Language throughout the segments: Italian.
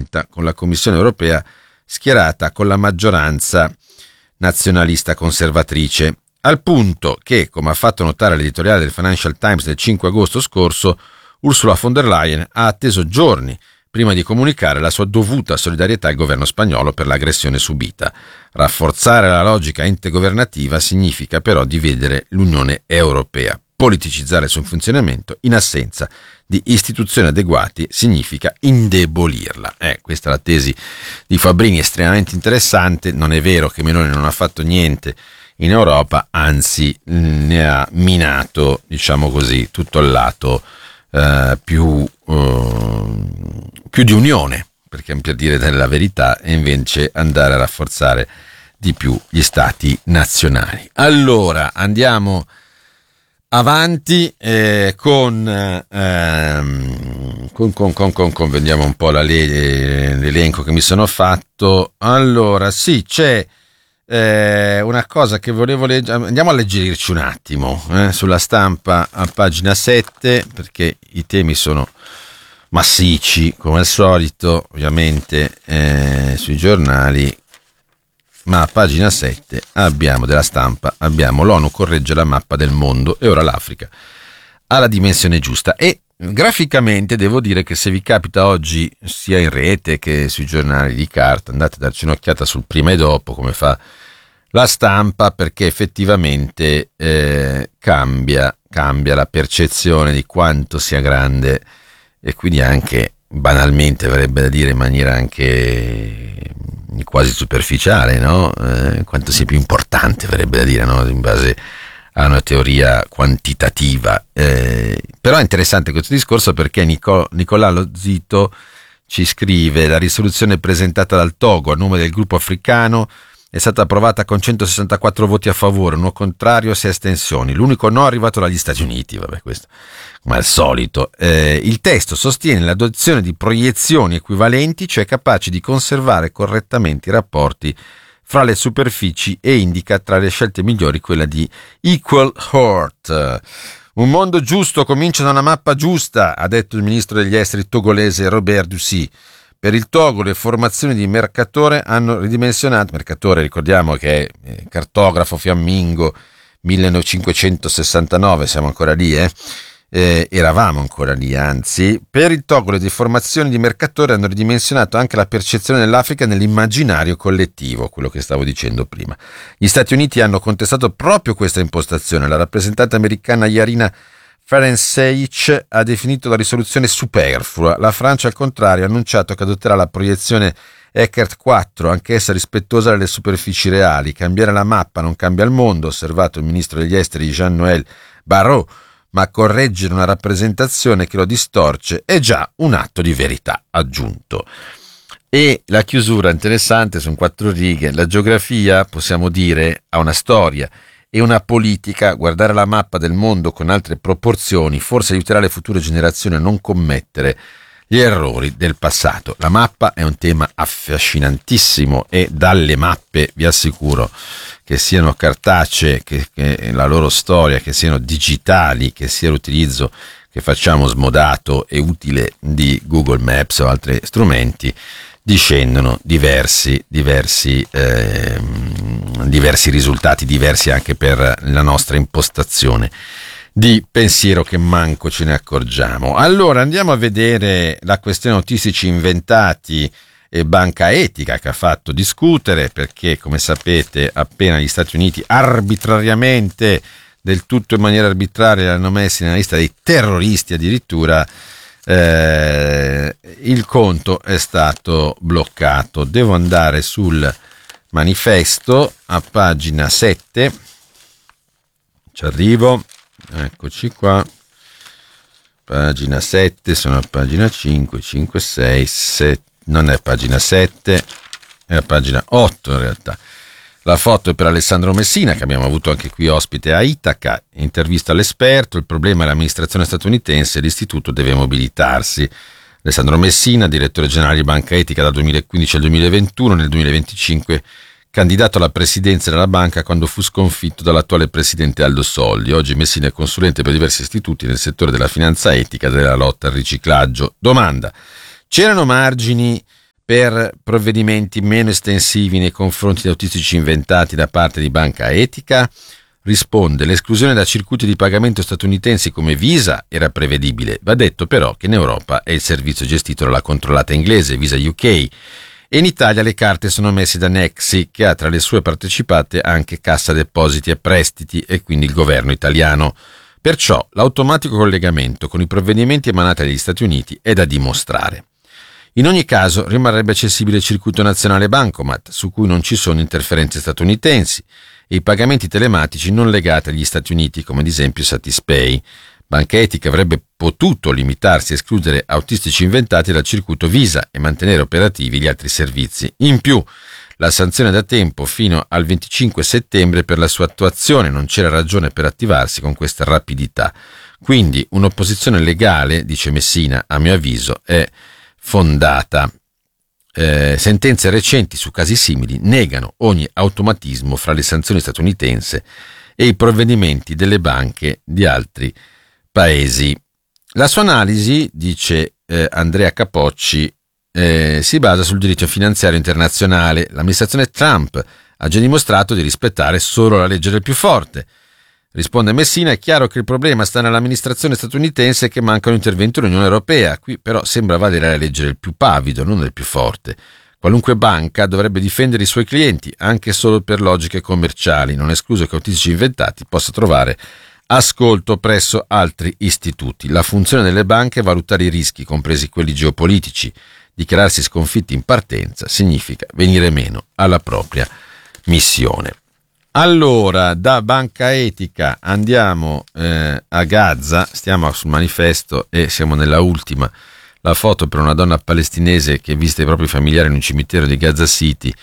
violenta con la Commissione europea schierata con la maggioranza nazionalista conservatrice, al punto che, come ha fatto notare l'editoriale del Financial Times del 5 agosto scorso, Ursula von der Leyen ha atteso giorni prima di comunicare la sua dovuta solidarietà al governo spagnolo per l'aggressione subita. Rafforzare la logica intergovernativa significa però dividere l'Unione Europea. Politicizzare il suo funzionamento in assenza di istituzioni adeguate significa indebolirla. Questa è la tesi di Fabbrini, estremamente interessante. Non è vero che Meloni non ha fatto niente in Europa, anzi ne ha minato, diciamo così, tutto il lato più di unione, perché per dire la verità, e invece andare a rafforzare di più gli stati nazionali. Allora andiamo avanti vediamo un po' l'elenco che mi sono fatto. Allora sì, c'è una cosa che volevo leggere, andiamo a leggerirci un attimo sulla Stampa a pagina 7, perché i temi sono massicci come al solito, ovviamente sui giornali, ma a pagina 7 della Stampa abbiamo: l'ONU corregge la mappa del mondo e ora l'Africa ha la dimensione giusta. E graficamente devo dire che se vi capita oggi, sia in rete che sui giornali di carta, andate a darci un'occhiata sul prima e dopo, come fa la Stampa, perché effettivamente cambia la percezione di quanto sia grande, e quindi anche banalmente, verrebbe da dire in maniera anche quasi superficiale, no? Quanto sia più importante, verrebbe da dire, no? In base a una teoria quantitativa. Però è interessante questo discorso, perché Nicolà Lozito ci scrive: la risoluzione presentata dal Togo a nome del gruppo africano è stata approvata con 164 voti a favore, uno contrario, 6 astensioni. L'unico no è arrivato dagli Stati Uniti, questo come al solito. Il testo sostiene l'adozione di proiezioni equivalenti, cioè capaci di conservare correttamente i rapporti fra le superfici, e indica tra le scelte migliori quella di Equal Heart. Un mondo giusto comincia da una mappa giusta, ha detto il ministro degli esteri togolese Robert Ducy. Per il Togo le formazioni di Mercatore hanno ridimensionato. Mercatore, ricordiamo che è cartografo fiammingo, 1569, siamo ancora lì, eravamo ancora lì, anzi. Per il Togo le deformazioni di Mercatore hanno ridimensionato anche la percezione dell'Africa nell'immaginario collettivo, quello che stavo dicendo prima. Gli Stati Uniti hanno contestato proprio questa impostazione. La rappresentante americana Yarina Ferencvac ha definito la risoluzione superflua. La Francia, al contrario, ha annunciato che adotterà la proiezione Eckert 4, anch'essa rispettosa delle superfici reali. Cambiare la mappa non cambia il mondo, ha osservato il ministro degli esteri Jean-Noël Barrot, ma correggere una rappresentazione che lo distorce è già un atto di verità, aggiunto. E la chiusura interessante, sono 4 righe. La geografia, possiamo dire, ha una storia e una politica. Guardare la mappa del mondo con altre proporzioni forse aiuterà le future generazioni a non commettere gli errori del passato. La mappa è un tema affascinantissimo, e dalle mappe, vi assicuro, che siano cartacee, che la loro storia, che siano digitali, che sia l'utilizzo che facciamo smodato e utile di Google Maps o altri strumenti, discendono diversi risultati, diversi anche per la nostra impostazione di pensiero, che manco ce ne accorgiamo. Allora andiamo a vedere la questione autistici inventati e banca etica, che ha fatto discutere, perché come sapete appena gli Stati Uniti arbitrariamente, del tutto in maniera arbitraria, li hanno messi nella lista dei terroristi addirittura, il conto è stato bloccato. Devo andare sul Manifesto a pagina 7, ci arrivo, eccoci qua, pagina 7, sono a pagina 5, 6, 7, non è pagina 7, è a pagina 8 in realtà. La foto è per Alessandro Messina, che abbiamo avuto anche qui ospite a Itaca. Intervista all'esperto: il problema è l'amministrazione statunitense, l'istituto deve mobilitarsi. Alessandro Messina, direttore generale di Banca Etica dal 2015 al 2021, nel 2025 candidato alla presidenza della banca quando fu sconfitto dall'attuale presidente Aldo Soldi. Oggi Messina è consulente per diversi istituti nel settore della finanza etica e della lotta al riciclaggio. Domanda: c'erano margini per provvedimenti meno estensivi nei confronti di autistici inventati da parte di Banca Etica? Risponde: l'esclusione da circuiti di pagamento statunitensi come Visa era prevedibile. Va detto però che in Europa è il servizio gestito dalla controllata inglese Visa UK e in Italia le carte sono messe da Nexi, che ha tra le sue partecipate anche Cassa Depositi e Prestiti e quindi il governo italiano. Perciò l'automatico collegamento con i provvedimenti emanati dagli Stati Uniti è da dimostrare. In ogni caso rimarrebbe accessibile il circuito nazionale Bancomat, su cui non ci sono interferenze statunitensi, e i pagamenti telematici non legati agli Stati Uniti, come ad esempio Satispay. Banca Etica avrebbe potuto limitarsi a escludere autistici inventati dal circuito Visa e mantenere operativi gli altri servizi. In più, la sanzione da tempo fino al 25 settembre per la sua attuazione, non c'era ragione per attivarsi con questa rapidità. Quindi un'opposizione legale, dice Messina, a mio avviso è fondata. Sentenze recenti su casi simili negano ogni automatismo fra le sanzioni statunitensi e i provvedimenti delle banche di altri paesi. La sua analisi, dice Andrea Capocci, si basa sul diritto finanziario internazionale. L'amministrazione Trump ha già dimostrato di rispettare solo la legge del più forte. Risponde Messina: è chiaro che il problema sta nell'amministrazione statunitense, che manca un intervento dell'Unione Europea. Qui però sembra valere la legge del più pavido, non del più forte. Qualunque banca dovrebbe difendere i suoi clienti, anche solo per logiche commerciali, non escluso che autistici inventati possa trovare ascolto presso altri istituti. La funzione delle banche è valutare i rischi, compresi quelli geopolitici. Dichiararsi sconfitti in partenza significa venire meno alla propria missione. Allora, da Banca Etica andiamo a Gaza, stiamo sul Manifesto e siamo nella ultima, la foto per una donna palestinese che visita i propri familiari in un cimitero di Gaza City.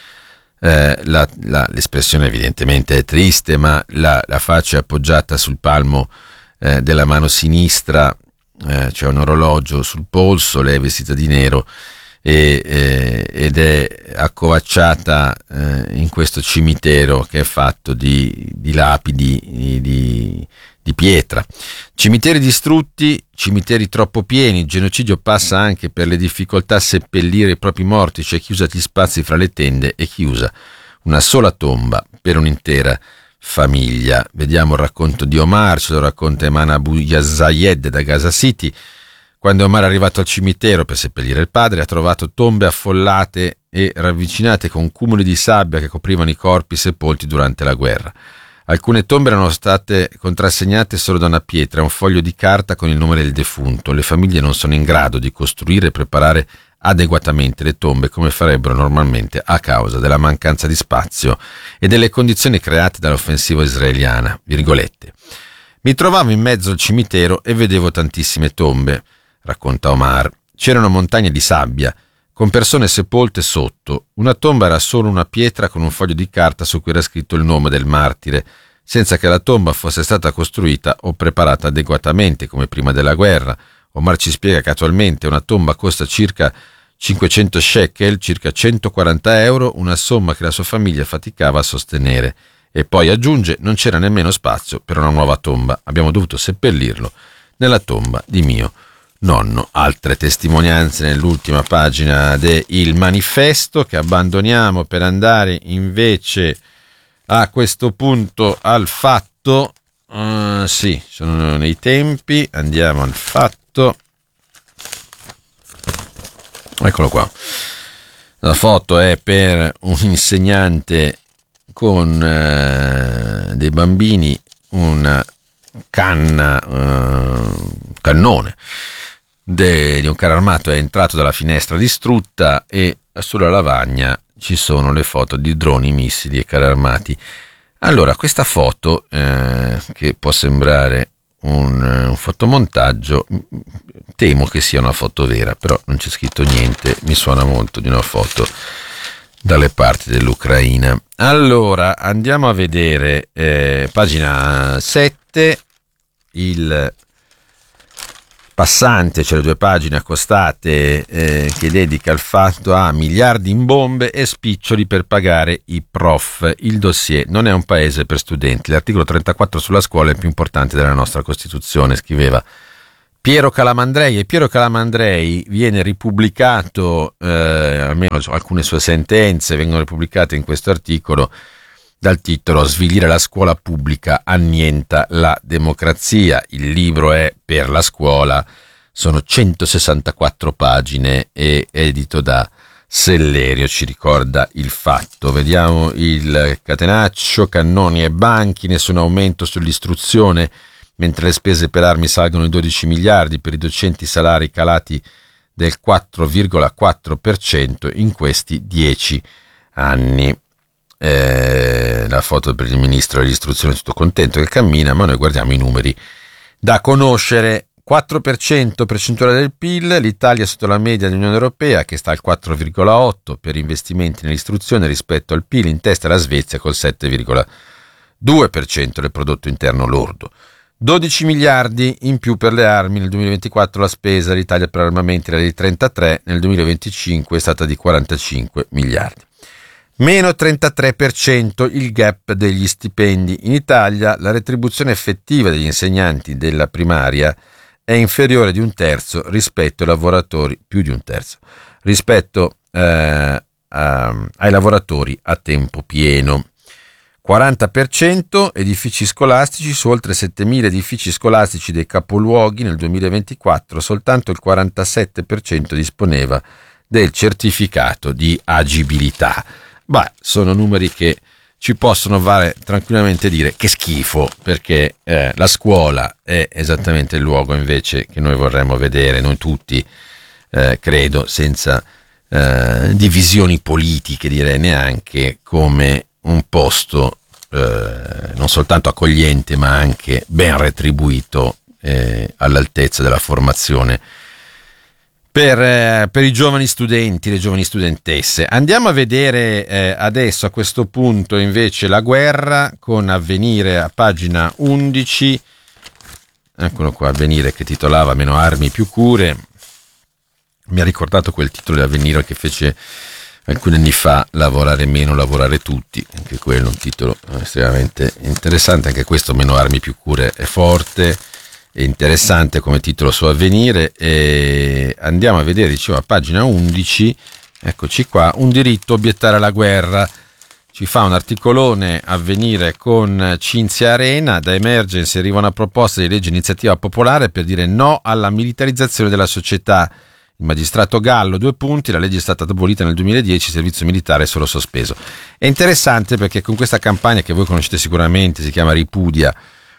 L'espressione evidentemente è triste, ma la faccia è appoggiata sul palmo della mano sinistra, c'è un orologio sul polso, lei è vestita di nero ed è accovacciata in questo cimitero che è fatto di lapidi di pietra. Cimiteri distrutti, cimiteri troppo pieni, il genocidio passa anche per le difficoltà a seppellire i propri morti. C'è chi usa gli spazi fra le tende e chi usa una sola tomba per un'intera famiglia. Vediamo il racconto di Omar, ce lo racconta Eman Abu Yazayed da Gaza City. Quando Omar è arrivato al cimitero per seppellire il padre, ha trovato tombe affollate e ravvicinate con cumuli di sabbia che coprivano i corpi sepolti durante la guerra. Alcune tombe erano state contrassegnate solo da una pietra e un foglio di carta con il nome del defunto. Le famiglie non sono in grado di costruire e preparare adeguatamente le tombe come farebbero normalmente a causa della mancanza di spazio e delle condizioni create dall'offensiva israeliana. Virgolette. Mi trovavo in mezzo al cimitero e vedevo tantissime tombe, racconta Omar. C'erano montagne di sabbia, con persone sepolte sotto. Una tomba era solo una pietra con un foglio di carta su cui era scritto il nome del martire, senza che la tomba fosse stata costruita o preparata adeguatamente come prima della guerra. Omar ci spiega che attualmente una tomba costa circa 500 shekel, circa 140 euro, una somma che la sua famiglia faticava a sostenere. E poi aggiunge: non c'era nemmeno spazio per una nuova tomba, abbiamo dovuto seppellirlo nella tomba di mio nonno. Altre testimonianze nell'ultima pagina del Manifesto, che abbandoniamo per andare invece a questo punto al Fatto. Sì, sono nei tempi, andiamo al Fatto. Eccolo qua. La foto è per un insegnante con dei bambini, una cannone di un carro armato è entrato dalla finestra distrutta e sulla lavagna ci sono le foto di droni, missili e carri armati. Allora, questa foto che può sembrare un fotomontaggio, temo che sia una foto vera, però non c'è scritto niente, mi suona molto di una foto dalle parti dell'Ucraina. Allora, andiamo a vedere pagina 7, il Passante, c'è le due pagine accostate che dedica il Fatto a miliardi in bombe e spiccioli per pagare i prof. Il dossier non è un paese per studenti. L'articolo 34 sulla scuola è il più importante della nostra Costituzione, scriveva Piero Calamandrei viene ripubblicato, almeno alcune sue sentenze vengono ripubblicate in questo articolo dal titolo "Svilire la scuola pubblica annienta la democrazia". Il libro è Per la scuola, sono 164 pagine e edito da Sellerio, ci ricorda Il Fatto. Vediamo il catenaccio: cannoni e banchi, nessun aumento sull'istruzione, mentre le spese per armi salgono di 12 miliardi, per i docenti i salari calati del 4,4% in questi 10 anni. La foto per il ministro dell'istruzione tutto contento che cammina, ma noi guardiamo i numeri da conoscere. 4% percentuale del PIL, l'Italia è sotto la media dell'Unione Europea che sta al 4,8% per investimenti nell'istruzione rispetto al PIL, in testa la Svezia col 7,2% del prodotto interno lordo. 12 miliardi in più per le armi, nel 2024 la spesa dell'Italia per armamenti era di 33, nel 2025 è stata di 45 miliardi. Meno 33% il gap degli stipendi. In Italia la retribuzione effettiva degli insegnanti della primaria è inferiore di un terzo rispetto ai lavoratori, più di un terzo, rispetto ai lavoratori a tempo pieno. 40% edifici scolastici, su oltre 7.000 edifici scolastici dei capoluoghi nel 2024, soltanto il 47% disponeva del certificato di agibilità. Sono numeri che ci possono fare tranquillamente dire che schifo, perché la scuola è esattamente il luogo invece che noi vorremmo vedere, noi tutti, credo, senza divisioni politiche, direi neanche, come un posto non soltanto accogliente ma anche ben retribuito, all'altezza della formazione per i giovani studenti, le giovani studentesse. Andiamo a vedere adesso, a questo punto, invece, la guerra con Avvenire a pagina 11. Eccolo qua, Avvenire, che titolava "Meno armi, più cure". Mi ha ricordato quel titolo di Avvenire che fece alcuni anni fa, "Lavorare meno, lavorare tutti". Anche quello è un titolo estremamente interessante. Anche questo, "Meno armi, più cure", è forte. È interessante come titolo su Avvenire. E andiamo a vedere, dicevo, a pagina 11, eccoci qua, "Un diritto, obiettare la guerra". Ci fa un articolone Avvenire con Cinzia Arena. Da Emergency arriva una proposta di legge iniziativa popolare per dire no alla militarizzazione della società. Il magistrato Gallo, 2 punti, la legge è stata abolita nel 2010, il servizio militare è solo sospeso. È interessante perché con questa campagna, che voi conoscete sicuramente, si chiama Ripudia,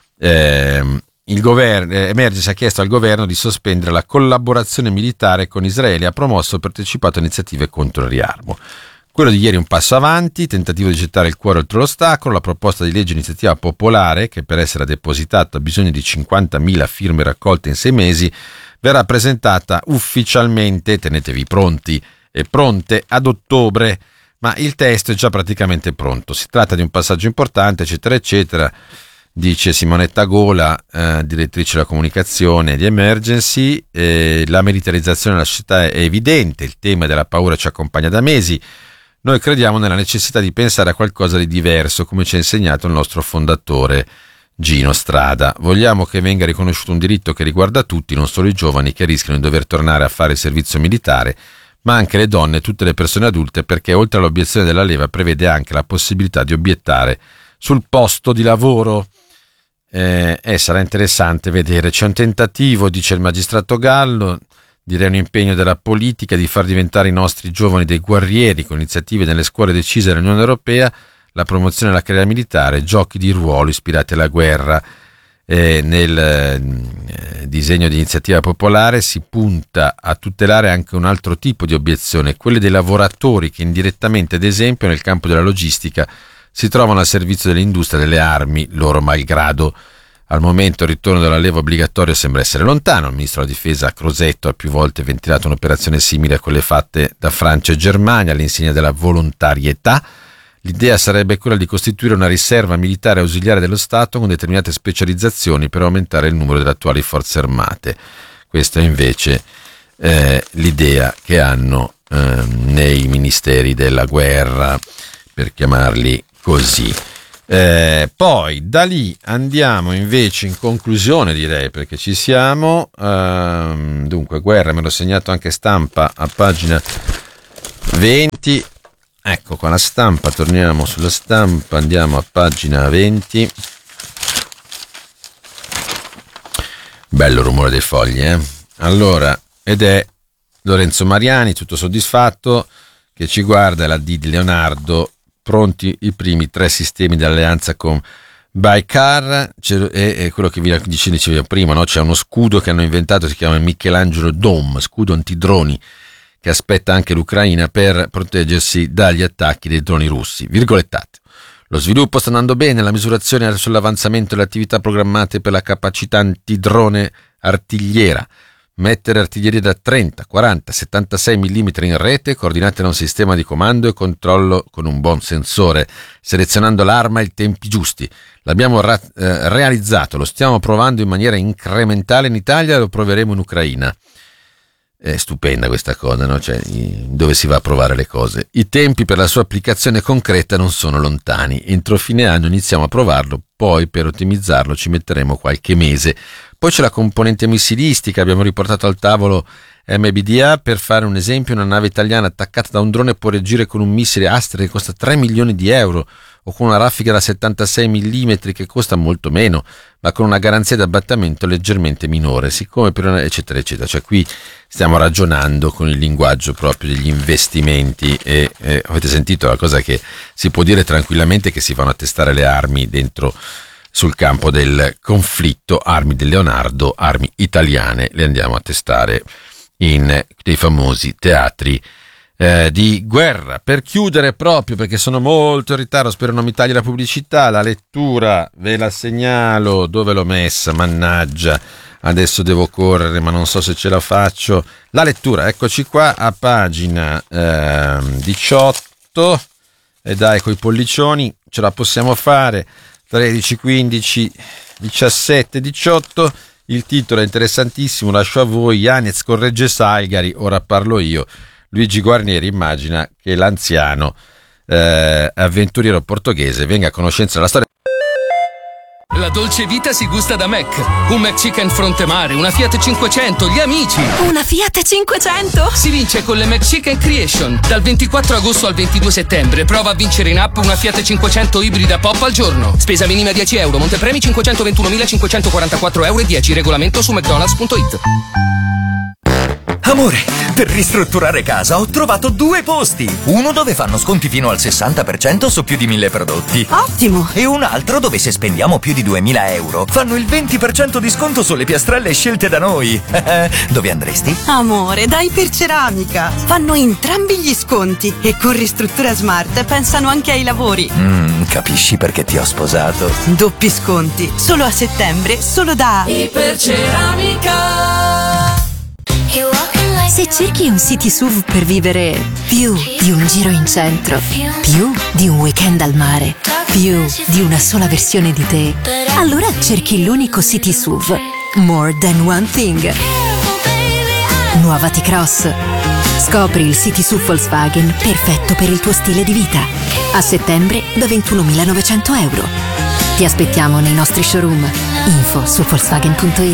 il governo, Emergency ha chiesto al governo di sospendere la collaborazione militare con Israele e ha promosso e partecipato a iniziative contro il riarmo. Quello di ieri è un passo avanti, tentativo di gettare il cuore oltre l'ostacolo. La proposta di legge iniziativa popolare, che per essere depositata ha bisogno di 50.000 firme raccolte in 6 mesi, verrà presentata ufficialmente, tenetevi pronti e pronte, ad ottobre, ma il testo è già praticamente pronto. Si tratta di un passaggio importante, eccetera, eccetera. Dice Simonetta Gola, direttrice della comunicazione di Emergency. La militarizzazione della società è evidente, il tema della paura ci accompagna da mesi. Noi crediamo nella necessità di pensare a qualcosa di diverso, come ci ha insegnato il nostro fondatore Gino Strada. Vogliamo che venga riconosciuto un diritto che riguarda tutti, non solo i giovani che rischiano di dover tornare a fare il servizio militare, ma anche le donne e tutte le persone adulte, perché oltre all'obiezione della leva prevede anche la possibilità di obiettare sul posto di lavoro. Sarà interessante vedere. C'è un tentativo, dice il magistrato Gallo, direi un impegno della politica di far diventare i nostri giovani dei guerrieri, con iniziative nelle scuole decise dall'Unione Europea, la promozione della carriera militare, giochi di ruolo ispirati alla guerra. Nel disegno di iniziativa popolare si punta a tutelare anche un altro tipo di obiezione, quelle dei lavoratori che indirettamente, ad esempio nel campo della logistica, si trovano al servizio dell'industria delle armi, loro malgrado. Al momento il ritorno della leva obbligatoria sembra essere lontano. Il ministro della difesa Crosetto ha più volte ventilato un'operazione simile a quelle fatte da Francia e Germania all'insegna della volontarietà. L'idea sarebbe quella di costituire una riserva militare ausiliare dello Stato con determinate specializzazioni per aumentare il numero delle attuali forze armate. Questa è invece l'idea che hanno nei ministeri della guerra, per chiamarli così. Poi da lì andiamo invece in conclusione, direi, perché ci siamo. Dunque, Guerra, me l'ho segnato anche Stampa a pagina 20. Ecco qua la Stampa, torniamo sulla Stampa, andiamo a pagina 20. Bello rumore dei fogli, Allora, ed è Lorenzo Mariani, tutto soddisfatto, che ci guarda, la D di Leonardo, pronti i primi 3 sistemi dell'alleanza con Baykar, e quello che vi dicevo prima, no? C'è uno scudo che hanno inventato, si chiama Michelangelo Dome, scudo antidroni, che aspetta anche l'Ucraina per proteggersi dagli attacchi dei droni russi. Virgolettato. Lo sviluppo sta andando bene, la misurazione sull'avanzamento delle attività programmate per la capacità antidrone artigliera. Mettere artiglieria da 30, 40, 76 mm in rete, coordinate da un sistema di comando e controllo con un buon sensore, selezionando l'arma e i tempi giusti. L'abbiamo realizzato, lo stiamo provando in maniera incrementale in Italia e lo proveremo in Ucraina. È stupenda questa cosa, no? Cioè, dove si va a provare le cose. I tempi per la sua applicazione concreta non sono lontani. Entro fine anno iniziamo a provarlo, poi per ottimizzarlo ci metteremo qualche mese. Poi c'è la componente missilistica, abbiamo riportato al tavolo MBDA. Per fare un esempio, una nave italiana attaccata da un drone può reagire con un missile Astra che costa 3 milioni di euro, o con una raffica da 76 mm che costa molto meno, ma con una garanzia di abbattimento leggermente minore, siccome per una, eccetera eccetera. Cioè qui stiamo ragionando con il linguaggio proprio degli investimenti e avete sentito la cosa che si può dire tranquillamente, che si vanno a testare le armi dentro sul campo del conflitto, armi del Leonardo, armi italiane, le andiamo a testare in dei famosi teatri di guerra. Per chiudere, proprio perché sono molto in ritardo, spero non mi tagli la pubblicità, la lettura ve la segnalo. Dove l'ho messa? Mannaggia, adesso devo correre, ma non so se ce la faccio. La lettura, eccoci qua a pagina 18, e dai, coi pollicioni ce la possiamo fare. 13, 15, 17, 18. Il titolo è interessantissimo, lascio a voi. Yanez corregge Salgari, ora parlo io. Luigi Guarnieri immagina che l'anziano avventuriero portoghese venga a conoscenza della storia. La dolce vita si gusta da Mac. Un McChicken fronte mare, una Fiat 500, gli amici. Una Fiat 500? Si vince con le McChicken Creation. Dal 24 agosto al 22 settembre prova a vincere in app una Fiat 500 ibrida pop al giorno. Spesa minima 10 euro, montepremi 521.544 euro e 10. Regolamento su mcdonalds.it. Amore, per ristrutturare casa ho trovato 2 posti. Uno dove fanno sconti fino al 60% su più di 1000 prodotti. Ottimo! E un altro dove, se spendiamo più di 2000 euro, fanno il 20% di sconto sulle piastrelle scelte da noi. Dove andresti? Amore, dai Iperceramica! Fanno entrambi gli sconti e con Ristruttura Smart pensano anche ai lavori. Capisci perché ti ho sposato? Doppi sconti, solo a settembre, solo da Iperceramica. Se cerchi un city SUV per vivere più di un giro in centro, più di un weekend al mare, più di una sola versione di te, allora cerchi l'unico city SUV More Than One Thing. Nuova T-Cross. Scopri il city SUV Volkswagen perfetto per il tuo stile di vita. A settembre da 21.900 euro. Ti aspettiamo nei nostri showroom. Info su Volkswagen.it.